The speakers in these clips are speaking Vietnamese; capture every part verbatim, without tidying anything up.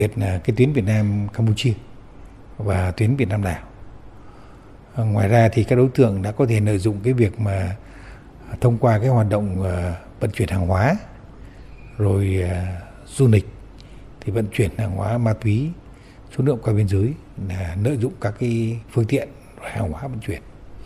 biệt là cái tuyến Việt Nam Campuchia và tuyến Việt Nam Lào. Ngoài ra thì các đối tượng đã có thể lợi dụng cái việc mà thông qua cái hoạt động vận chuyển hàng hóa rồi du lịch thì vận chuyển hàng hóa ma túy số lượng qua biên giới, là lợi dụng các cái phương tiện hàng hóa vận chuyển.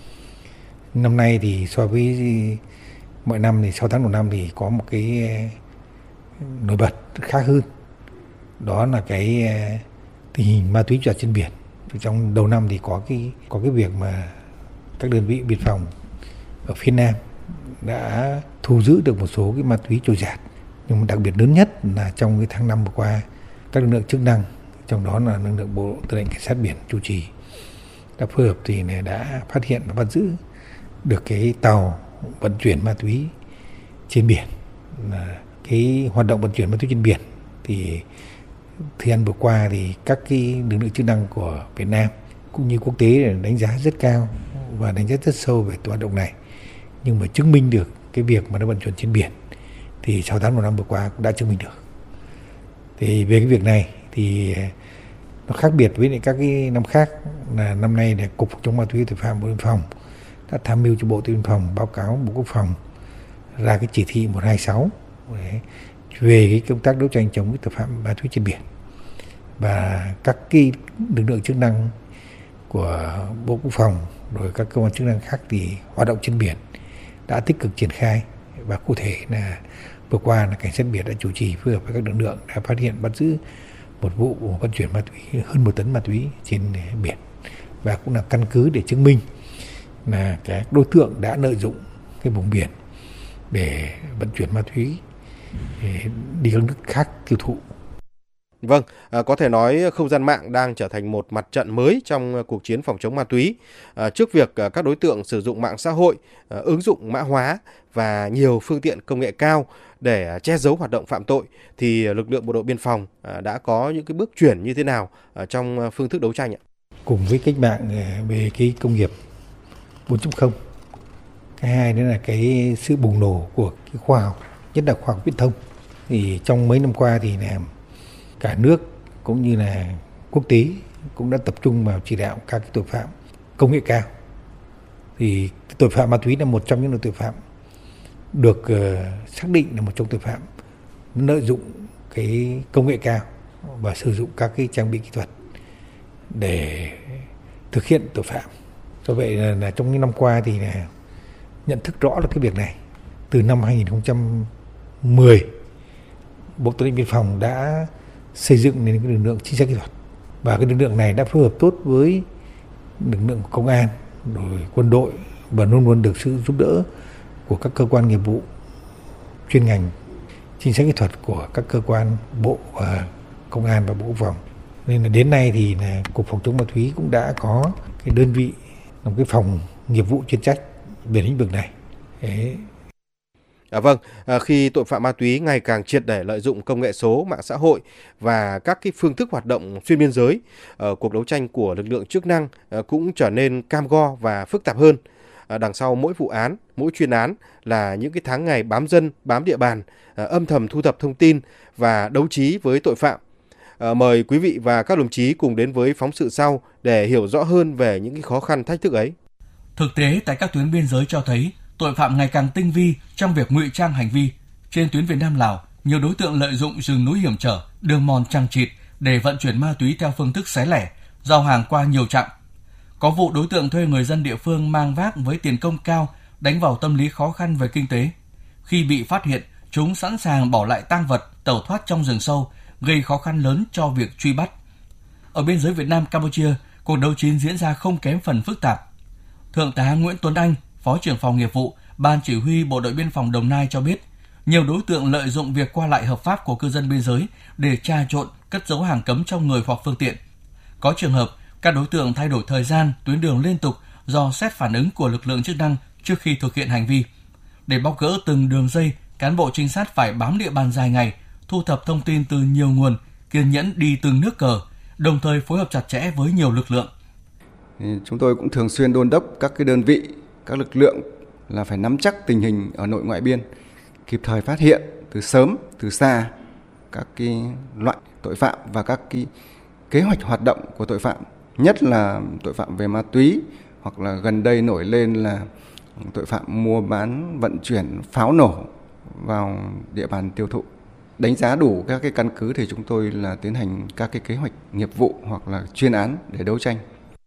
Năm nay thì so với mọi năm thì sáu tháng đầu năm thì có một cái nổi bật khác hơn, đó là cái tình hình ma túy trên biển. Trong đầu năm thì có cái có cái việc mà các đơn vị biên phòng ở phía Nam đã thu giữ được một số cái ma túy trôi dạt, nhưng mà đặc biệt lớn nhất là trong cái tháng năm vừa qua, các lực lượng chức năng, trong đó là lực lượng Bộ Tư lệnh Cảnh sát biển chủ trì đã phối hợp thì đã phát hiện và bắt giữ được cái tàu vận chuyển ma túy trên biển. Là cái hoạt động vận chuyển ma túy trên biển thì thời gian vừa qua thì các cái lực lượng chức năng của Việt Nam cũng như quốc tế đánh giá rất cao và đánh giá rất sâu về hoạt động này, nhưng mà chứng minh được cái việc mà nó vận chuyển trên biển thì sáu tháng đầu năm vừa qua cũng đã chứng minh được. Thì về cái việc này thì nó khác biệt với các cái năm khác, là năm nay là Cục Phòng chống ma túy tội phạm Bộ Biên phòng đã tham mưu cho Bộ Tư lệnh Biên phòng báo cáo Bộ Quốc phòng ra cái chỉ thị một hai sáu về cái công tác đấu tranh chống cái tội phạm ma túy trên biển, và các cái lực lượng chức năng của Bộ Quốc phòng rồi các cơ quan chức năng khác thì hoạt động trên biển đã tích cực triển khai. Và cụ thể là vừa qua là cảnh sát biển đã chủ trì phối hợp với các lực lượng đã phát hiện bắt giữ một vụ vận chuyển ma túy hơn một tấn ma túy trên biển, và cũng là căn cứ để chứng minh là các đối tượng đã lợi dụng cái vùng biển để vận chuyển ma túy để đi các nước khác tiêu thụ. Vâng, à, có thể nói không gian mạng đang trở thành một mặt trận mới trong cuộc chiến phòng chống ma túy. À, trước việc à, các đối tượng sử dụng mạng xã hội, à, ứng dụng mã hóa và nhiều phương tiện công nghệ cao để à, che giấu hoạt động phạm tội, thì lực lượng bộ đội biên phòng à, đã có những cái bước chuyển như thế nào à, trong phương thức đấu tranh ạ? Cùng với cách mạng về cái công nghiệp bốn chấm không, cái hai nữa là cái sự bùng nổ của cái khoa học, nhất là khoa học viễn thông, thì trong mấy năm qua thì là cả nước cũng như là quốc tế cũng đã tập trung vào chỉ đạo các cái tội phạm công nghệ cao. Thì tội phạm ma túy là một trong những loại tội phạm được uh, xác định là một trong tội phạm lợi dụng cái công nghệ cao và sử dụng các cái trang bị kỹ thuật để thực hiện tội phạm. Do vậy là, là trong những năm qua thì là nhận thức rõ là cái việc này. Từ năm hai nghìn không trăm mười, Bộ Tư lệnh Biên phòng đã xây dựng nên cái lực lượng trinh sát kỹ thuật, và cái lực lượng này đã phối hợp tốt với lực lượng công an rồi quân đội, và luôn luôn được sự giúp đỡ của các cơ quan nghiệp vụ chuyên ngành trinh sát kỹ thuật của các cơ quan bộ và công an và Bộ Quốc phòng. Nên là đến nay thì là Cục Phòng chống ma túy cũng đã có cái đơn vị, một cái phòng nghiệp vụ chuyên trách về lĩnh vực này. Đấy. À, vâng, à, khi tội phạm ma túy ngày càng triệt để lợi dụng công nghệ số, mạng xã hội và các cái phương thức hoạt động xuyên biên giới, à, cuộc đấu tranh của lực lượng chức năng à, cũng trở nên cam go và phức tạp hơn. À, đằng sau mỗi vụ án, mỗi chuyên án là những cái tháng ngày bám dân, bám địa bàn, à, âm thầm thu thập thông tin và đấu trí với tội phạm. À, mời quý vị và các đồng chí cùng đến với phóng sự sau để hiểu rõ hơn về những cái khó khăn thách thức ấy. Thực tế tại các tuyến biên giới cho thấy tội phạm ngày càng tinh vi trong việc ngụy trang hành vi. Trên tuyến Việt Nam Lào, nhiều đối tượng lợi dụng rừng núi hiểm trở, đường mòn chằng chịt để vận chuyển ma túy theo phương thức xé lẻ, giao hàng qua nhiều chặng. Có vụ đối tượng thuê người dân địa phương mang vác với tiền công cao, đánh vào tâm lý khó khăn về kinh tế. Khi bị phát hiện, chúng sẵn sàng bỏ lại tang vật, tẩu thoát trong rừng sâu, gây khó khăn lớn cho việc truy bắt. Ở biên giới Việt Nam Campuchia, cuộc đấu tranh diễn ra không kém phần phức tạp. Thượng tá Nguyễn Tuấn Anh, Phó trưởng phòng nghiệp vụ, Ban Chỉ huy Bộ đội Biên phòng Đồng Nai cho biết, nhiều đối tượng lợi dụng việc qua lại hợp pháp của cư dân biên giới để trà trộn, cất giấu hàng cấm trong người hoặc phương tiện. Có trường hợp, các đối tượng thay đổi thời gian, tuyến đường liên tục do xét phản ứng của lực lượng chức năng trước khi thực hiện hành vi. Để bóc gỡ từng đường dây, cán bộ trinh sát phải bám địa bàn dài ngày, thu thập thông tin từ nhiều nguồn, kiên nhẫn đi từng nước cờ, đồng thời phối hợp chặt chẽ với nhiều lực lượng. Chúng tôi cũng thường xuyên đôn đốc các cái đơn vị, các lực lượng là phải nắm chắc tình hình ở nội ngoại biên, kịp thời phát hiện từ sớm, từ xa các cái loại tội phạm và các cái kế hoạch hoạt động của tội phạm, nhất là tội phạm về ma túy, hoặc là gần đây nổi lên là tội phạm mua bán vận chuyển pháo nổ vào địa bàn tiêu thụ. Đánh giá đủ các cái căn cứ thì chúng tôi là tiến hành các cái kế hoạch nghiệp vụ hoặc là chuyên án để đấu tranh.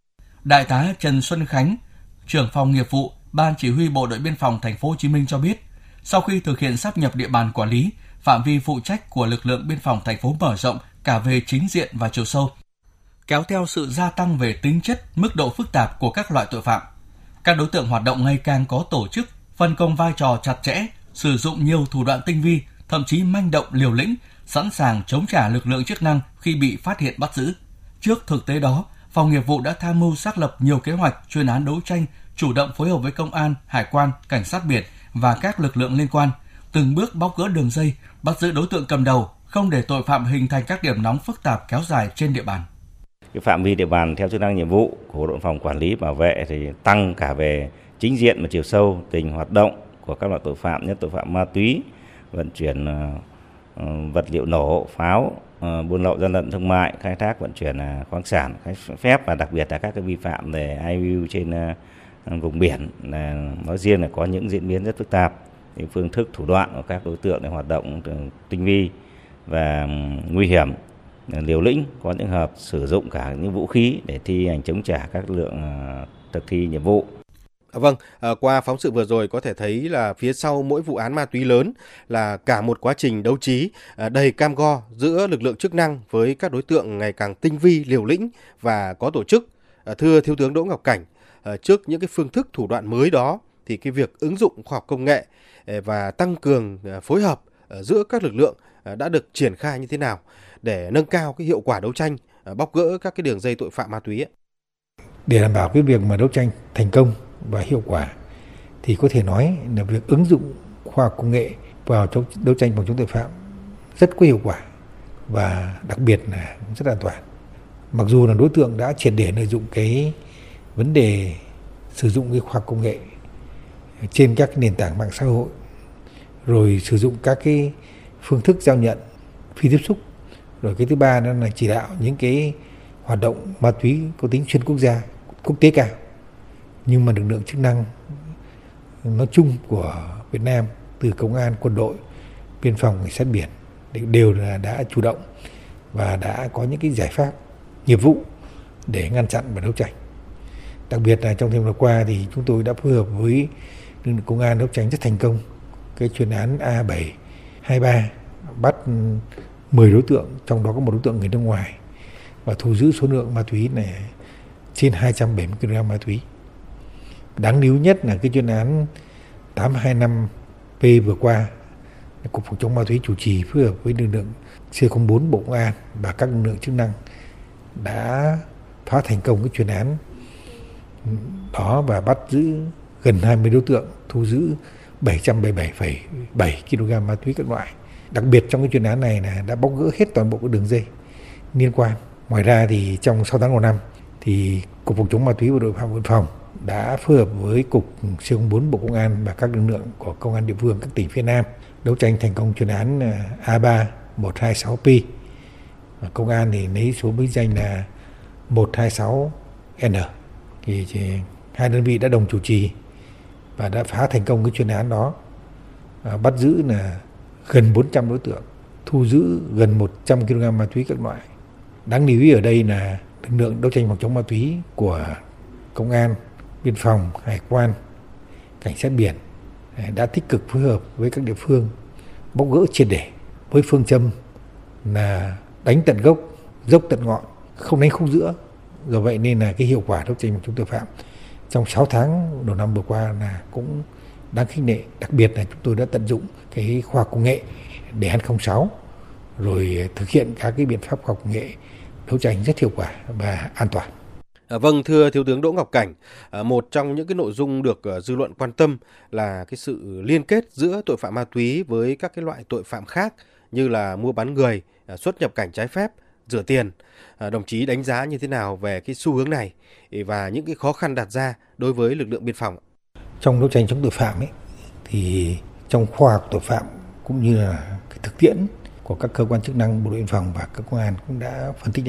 Đại tá Trần Xuân Khánh, trưởng phòng nghiệp vụ, Ban Chỉ huy Bộ đội Biên phòng Thành phố Hồ Chí Minh cho biết, sau khi thực hiện sáp nhập địa bàn quản lý, phạm vi phụ trách của lực lượng biên phòng thành phố mở rộng cả về chính diện và chiều sâu, kéo theo sự gia tăng về tính chất, mức độ phức tạp của các loại tội phạm. Các đối tượng hoạt động ngày càng có tổ chức, phân công vai trò chặt chẽ, sử dụng nhiều thủ đoạn tinh vi, thậm chí manh động liều lĩnh, sẵn sàng chống trả lực lượng chức năng khi bị phát hiện bắt giữ. Trước thực tế đó, Phòng Nghiệp vụ đã tham mưu xác lập nhiều kế hoạch, chuyên án đấu tranh, chủ động phối hợp với Công an, Hải quan, Cảnh sát biển và các lực lượng liên quan, từng bước bóc gỡ đường dây, bắt giữ đối tượng cầm đầu, không để tội phạm hình thành các điểm nóng phức tạp kéo dài trên địa bàn. Cái phạm vi địa bàn theo chức năng nhiệm vụ của đội phòng quản lý bảo vệ thì tăng cả về chính diện và chiều sâu, tình hoạt động của các loại tội phạm, nhất tội phạm ma túy, vận chuyển uh, vật liệu nổ, pháo, uh, buôn lậu, gian lận thương mại, khai thác vận chuyển uh, khoáng sản khai phép, và đặc biệt là các cái vi phạm về i u trên uh, vùng biển là nói riêng là có những diễn biến rất phức tạp. Thì phương thức thủ đoạn của các đối tượng để hoạt động tinh vi và nguy hiểm, liều lĩnh, có những hợp sử dụng cả những vũ khí để thi hành chống trả các lực lượng thực thi nhiệm vụ. Vâng, qua phóng sự vừa rồi có thể thấy là phía sau mỗi vụ án ma túy lớn là cả một quá trình đấu trí đầy cam go giữa lực lượng chức năng với các đối tượng ngày càng tinh vi, liều lĩnh và có tổ chức. Thưa Thiếu tướng Đỗ Ngọc Cảnh, trước những cái phương thức thủ đoạn mới đó thì cái việc ứng dụng khoa học công nghệ và tăng cường phối hợp giữa các lực lượng đã được triển khai như thế nào để nâng cao cái hiệu quả đấu tranh, bóc gỡ các cái đường dây tội phạm ma túy ấy? Để đảm bảo cái việc mà đấu tranh thành công và hiệu quả thì có thể nói là việc ứng dụng khoa học công nghệ vào trong đấu tranh phòng chống tội phạm rất có hiệu quả và đặc biệt là rất an toàn. Mặc dù là đối tượng đã triệt để lợi dụng cái vấn đề sử dụng cái khoa học công nghệ trên các nền tảng mạng xã hội, rồi sử dụng các cái phương thức giao nhận phi tiếp xúc, rồi cái thứ ba đó là chỉ đạo những cái hoạt động ma túy có tính xuyên quốc gia, quốc tế cao. Nhưng mà lực lượng chức năng nói chung của Việt Nam, từ công an, quân đội, biên phòng, cảnh sát biển đều là đã chủ động và đã có những cái giải pháp nghiệp vụ để ngăn chặn và đấu tranh. Đặc biệt là trong thời gian vừa qua thì chúng tôi đã phối hợp với lực lượng công an đấu tranh rất thành công cái chuyên án A bảy hai ba, bắt mười đối tượng, trong đó có một đối tượng người nước ngoài, và thu giữ số lượng ma túy này trên hai trăm bảy mươi ki lô gam ma túy. Đáng lưu nhất là cái chuyên án tám hai năm P vừa qua, Cục Phòng chống ma túy chủ trì phối hợp với lực lượng C không bốn Bộ Công an và các lực lượng chức năng đã phá thành công cái chuyên án đó và bắt giữ gần hai mươi đối tượng, thu giữ bảy trăm bảy mươi bảy phẩy bảy ki lô gam ma túy các loại. Đặc biệt trong cái chuyên án này là đã bóc gỡ hết toàn bộ các đường dây liên quan. Ngoài ra thì trong sáu tháng đầu năm thì Cục Phòng chống ma túy và đội biên phòng phòng đã phối hợp với Cục C không bốn Bộ Công an và các lực lượng của công an địa phương các tỉnh phía Nam đấu tranh thành công chuyên án A ba một hai sáu P. Và công an thì lấy số bí danh là một hai sáu N. Thì, thì hai đơn vị đã đồng chủ trì và đã phá thành công cái chuyên án đó, à, bắt giữ là gần bốn trăm đối tượng, thu giữ gần một trăm ki lô gam ma túy các loại. Đáng lưu ý ở đây là lực lượng đấu tranh phòng chống ma túy của công an, biên phòng, hải quan, cảnh sát biển đã tích cực phối hợp với các địa phương bóc gỡ triệt để với phương châm là đánh tận gốc, dốc tận ngọn, không đánh khúc giữa. Do vậy nên là cái hiệu quả đấu tranh phòng chống tội phạm trong sáu tháng đầu năm vừa qua là cũng đáng khích lệ. Đặc biệt là chúng tôi đã tận dụng cái khoa học công nghệ đề án không sáu, rồi thực hiện các cái biện pháp khoa học công nghệ đấu tranh rất hiệu quả và an toàn. À, vâng, thưa Thiếu tướng Đỗ Ngọc Cảnh, à, một trong những cái nội dung được uh, dư luận quan tâm là cái sự liên kết giữa tội phạm ma túy với các cái loại tội phạm khác như là mua bán người, uh, xuất nhập cảnh trái phép, rửa tiền. À, đồng chí đánh giá như thế nào về cái xu hướng này và những cái khó khăn đặt ra đối với lực lượng biên phòng? Trong đấu tranh chống tội phạm ấy, thì trong khoa học tội phạm cũng như là cái thực tiễn của các cơ quan chức năng, bộ đội biên phòng và cơ quan cũng đã phân tích